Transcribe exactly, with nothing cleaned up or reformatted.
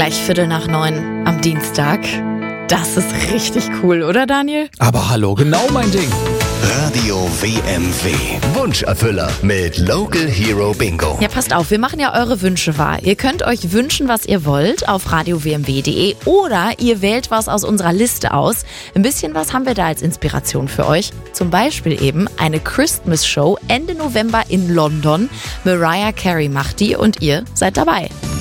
Gleich Viertel nach neun am Dienstag. Das ist richtig cool, oder Daniel? Aber hallo, genau mein Ding. Radio W M W. Wunscherfüller mit Local Hero Bingo. Ja, passt auf, wir machen ja eure Wünsche wahr. Ihr könnt euch wünschen, was ihr wollt auf radio w m w punkt d e oder ihr wählt was aus unserer Liste aus. Ein bisschen was haben wir da als Inspiration für euch. Zum Beispiel eben eine Christmas Show Ende November in London. Mariah Carey macht die und ihr seid dabei.